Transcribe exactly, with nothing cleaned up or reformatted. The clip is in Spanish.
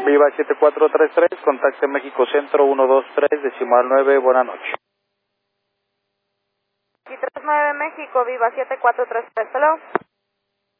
Viva siete cuatro tres tres, contacte México Centro uno dos tres, decimal nueve, buenas noches. Y tres nueve México, Viva siete cuatro tres tres, hello.